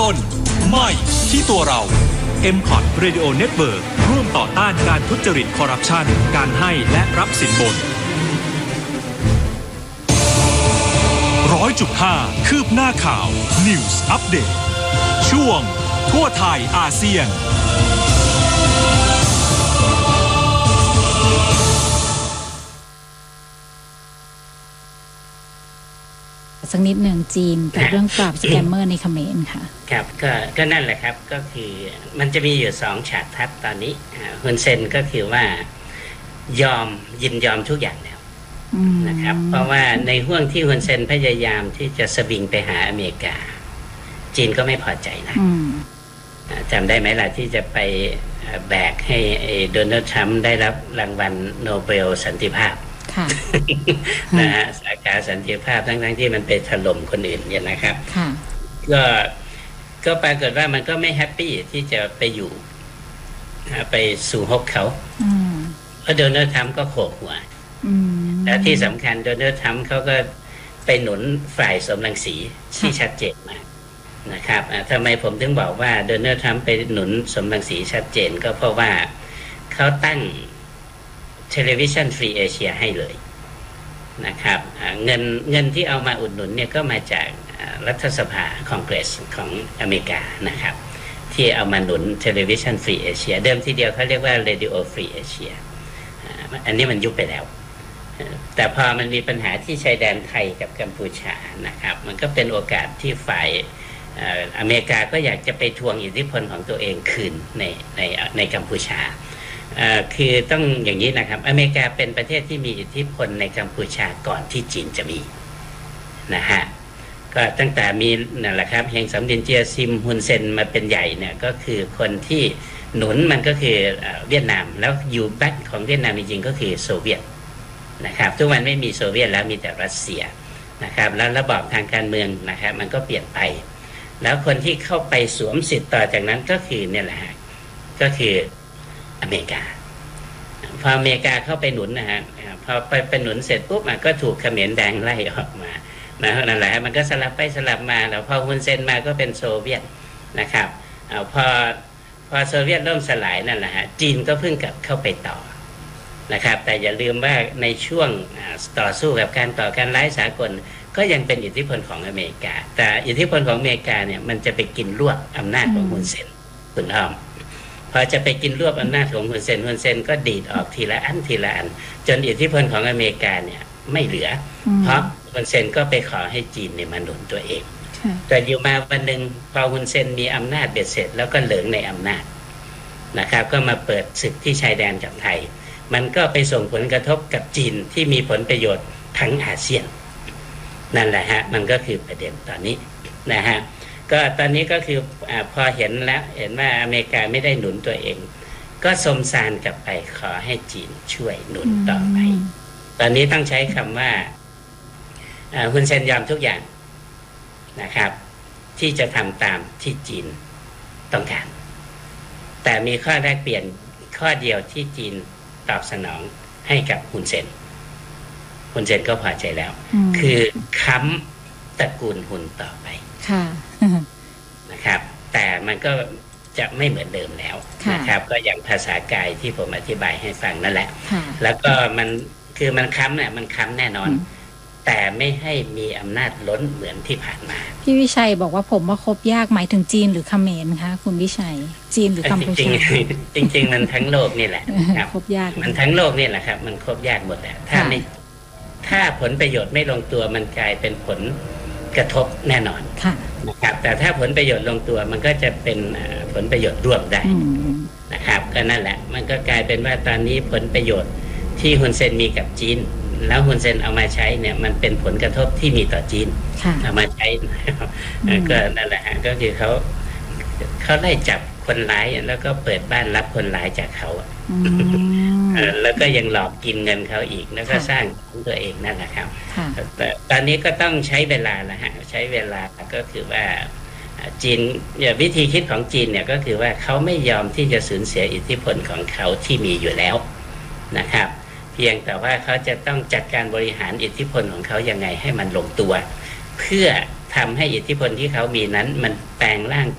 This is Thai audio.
นไม่ที่ตัวเรา MPOT Radio Network ร่วมต่อต้านการทุจริตคอร์รัปชันการให้และรับสินบน100.5 คืบหน้าข่าว News Update ช่วงทั่วไทยอาเซียนสักนิดหนึ่งจีนกับเรื่องปราบสแกมเมอร์ในเขมรค่ะครับก็นั่นแหละครับก็คือมันจะมีอยู่2ฉากทัศน์ตอนนี้ฮุนเซนก็คือว่ยินยอมทุกอย่างแล้วนะครับเพราะว่าในห่วงที่ฮุนเซนพยายามที่จะสวิงไปหาอเมริกาจีนก็ไม่พอใจนะจำได้ไหมล่ะที่จะไปแบกให้โดนัลด์ทรัมป์ได้รับรางวัลโนเบลสันติภาพนะฮะสาขาสันติภาพทั้งที่มันไปถล่มคนอื่นเนี่ยนะครับก็ปรากฏว่ามันก็ไม่แฮปปี้ที่จะไปอยู่ไปสู่ฮกเขาเพราะโดนัลด์ทรัมป์ก็โขกหัวและที่สำคัญโดนัลด์ทรัมป์เขาก็ไปหนุนฝ่ายสมรังสีที่ชัดเจนมากนะครับทำไมผมถึงบอกว่าโดนัลด์ทรัมป์ไปหนุนสมรังสีชัดเจนก็เพราะว่าเขาตั้งTelevision Free Asia ให้เลยนะครับเงินที่เอามาอุดหนุนเนี่ยก็มาจากรัฐสภาคองเกรสของอเมริกานะครับที่เอามาหนุน Television Free Asia เดิมทีเดียวเขาเรียกว่า Radio Free Asia อันนี้มันยุบไปแล้วแต่พอมันมีปัญหาที่ชายแดนไทยกับกัมพูชานะครับมันก็เป็นโอกาสที่ฝ่ายอเมริกาก็อยากจะไปทวงอิทธิพลของตัวเองคืนในกัมพูชาคือต้องอย่างนี้นะครับอเมริกาเป็นประเทศที่มีอิทธิพลในกัมพูชาก่อนที่จีนจะมีนะฮะก็ตั้งแต่มีนั่นแหละครับเฮงสำรินเจียซิมฮุนเซนมาเป็นใหญ่เนี่ยก็คือคนที่หนุนมันก็คือเวียดนามแล้วอยู่แบ็คของเวียดนามจริงๆก็คือโซเวียตนะครับทุกวันไม่มีโซเวียตแล้วมีแต่รัสเซียนะครับแล้วระบอบทางการเมืองนะครับมันก็เปลี่ยนไปแล้วคนที่เข้าไปสวมสิทธิ์ต่อจากนั้นก็คือเนี่ยแหละฮะก็คืออเมริกาพออเมริกาเข้าไปหนุนนะฮะพอไปหนุนเสร็จปุ๊บก็ถูกเขมรแดงไล่ออกมานั่นแหละมันก็สลับไปสลับมาแล้วพอฮุนเซนมาก็เป็นโซเวียตนะครับพอโซเวียตเริ่มสลายนั่นแหละฮะจีนก็เพิ่งกลับเข้าไปต่อนะครับแต่อย่าลืมว่าในช่วงต่อสู้กับการต่อการร้ายสากลก็ยังเป็นอิทธิพลของอเมริกาแต่อิทธิพลของอเมริกาเนี่ยมันจะไปกินรวบอำนาจของฮุนเซนคุณอ้อมพอจะไปกินรวบอำนาจของฮุนเซนก็ดีดออกทีละอันจนอิทธิพลของอเมริกาเนี่ยไม่เหลือเพราะฮุนเซนก็ไปขอให้จีนเนี่ยมาหนุนตัวเองแต่อยู่มาวันหนึ่งพอฮุนเซนมีอำนาจเบ็ดเสร็จแล้วก็เหลิงในอำนาจนะครับก็มาเปิดศึกที่ชายแดนกับไทยมันก็ไปส่งผลกระทบกับจีนที่มีผลประโยชน์ทั้งอาเซียนนั่นแหละฮะมันก็คือประเด็นตอนนี้นะฮะก็ตอนนี้ก็คือพอเห็นว่าอเมริกาไม่ได้หนุนตัวเองก็สมสารกลับไปขอให้จีนช่วยหนุนต่อไปตอนนี้ต้องใช้คำว่าฮุนเซนยอมทุกอย่างนะครับที่จะทำตามที่จีนต้องการแต่มีข้อแลกเปลี่ยนข้อเดียวที่จีนตอบสนองให้กับฮุนเซนก็พอใจแล้วคือค้ำตระกูลฮุนต่อไปนะครับแต่มันก็จะไม่เหมือนเดิมแล้วนะครับก็อย่างภาษากายที่ผมอธิบายให้ฟังนั่นแหละแล้วก็มันค้ำเนี่ยมันค้ำแน่นอนแต่ไม่ให้มีอำนาจล้นเหมือนที่ผ่านมาพี่วิชัยบอกว่าผมว่าคบยากหมายถึงจีนหรือเขมรคะคุณวิชัยจีนหรือกัมพูชาจริงมันทั้งโลกนี่แหละครับคบยากมันทั้งโลกนี่แหละครับมันคบยากหมดแหละถ้าผลประโยชน์ไม่ลงตัวมันกลายเป็นผลกระทบแน่นอนนะครับแต่ถ้าผลประโยชน์ลงตัวมันก็จะเป็นผลประโยชน์ร่วมได้นะครับก็นั่นแหละมันก็กลายเป็นว่าตอนนี้ผลประโยชน์ที่ฮุนเซนมีกับจีนแล้วฮุนเซนเอามาใช้เนี่ยมันเป็นผลกระทบที่มีต่อจีนเอามาใช้ก็นั่นแหละก็คือเขาไล่จับคนร้ายแล้วก็เปิดบ้านรับคนร้ายจากเขาแล้วก็ยังหลอกกินเงินเขาอีกแล้วก็สร้างตัวเองนั่นแหละครับแต่ตอนนี้ก็ต้องใช้เวลาละฮะใช้เวลาก็คือว่าจีนวิธีคิดของจีนเนี่ยก็คือว่าเขาไม่ยอมที่จะสูญเสียอิทธิพลของเขาที่มีอยู่แล้วนะครับเพียงแต่ว่าเขาจะต้องจัดการบริหารอิทธิพลของเขายังไงให้มันลงตัวเพื่อทำให้อิทธิพลที่เขามีนั้นมันแปลงร่าง